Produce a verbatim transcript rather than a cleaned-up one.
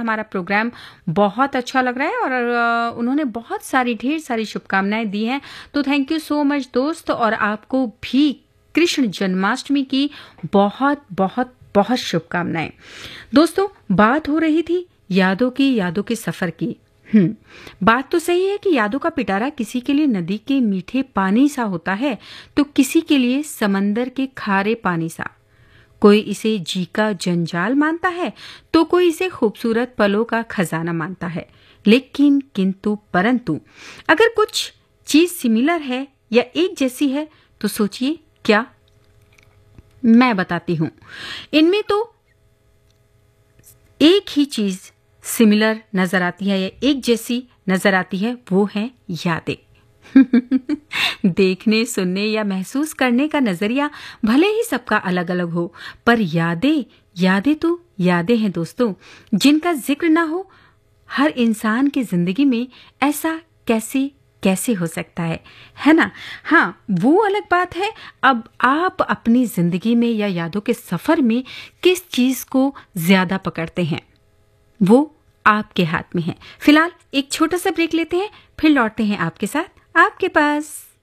हमारा प्रोग्राम बहुत अच्छा लग रहा है और अ, उन्होंने बहुत सारी ढेर सारी शुभकामनाएं दी हैं। तो थैंक यू सो मच दोस्त, और आपको भी कृष्ण जन्माष्टमी की बहुत बहुत बहुत शुभकामनाएं। दोस्तों, बात हो रही थी यादों की, यादों के सफर की। हम्म बात तो सही है कि यादों का पिटारा किसी के लिए नदी के मीठे पानी सा होता है, तो किसी के लिए समंदर के खारे पानी सा। कोई इसे जी का जंजाल मानता है, तो कोई इसे खूबसूरत पलों का खजाना मानता है। लेकिन किंतु परंतु अगर कुछ चीज सिमिलर है या एक जैसी है, तो सोचिए क्या। मैं बताती हूं। इनमें तो एक ही चीज सिमिलर नजर आती है या एक जैसी नजर आती है, वो है यादें। देखने, सुनने या महसूस करने का नजरिया भले ही सबका अलग अलग हो, पर यादें यादें तो यादें हैं दोस्तों, जिनका जिक्र ना हो हर इंसान की जिंदगी में। ऐसा कैसे कैसे हो सकता है है ना? हाँ, वो अलग बात है। अब आप अपनी जिंदगी में या यादों के सफर में किस चीज को ज्यादा पकड़ते हैं, वो आपके हाथ में है। फिलहाल एक छोटा सा ब्रेक लेते हैं, फिर लौटते हैं आपके साथ आपके पास।